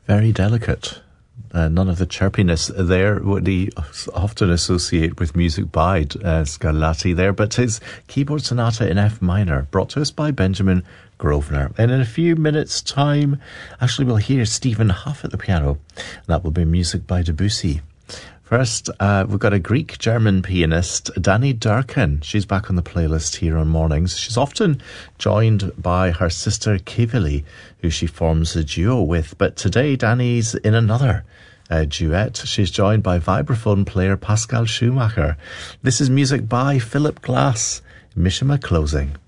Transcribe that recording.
Very delicate. None of the chirpiness there would he often associate with music by Scarlatti there, but his keyboard sonata in F minor, brought to us by Benjamin Grosvenor. And in a few minutes' time, actually we'll hear Stephen Huff at the piano. That will be music by Debussy. First, we've got a Greek-German pianist, Dani Durkin. She's back on the playlist here on Mornings. She's often joined by her sister Kivili, who she forms a duo with. But today, Dani's in another duet. She's joined by vibraphone player Pascal Schumacher. This is music by Philip Glass, Mishima Closing.